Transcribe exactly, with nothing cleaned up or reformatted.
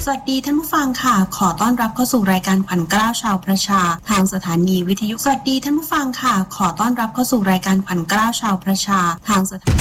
สวัสดีท่านผู้ฟังค่ะขอต้อนรับเข้าสู่รายการขวัญเกล้าชาวประชาทางสถานีวิทยุสวัสดีท่านผู้ฟังค่ะขอต้อนรับเข้าสู่รายการขวัญเกล้าชาวประชาทางสถานี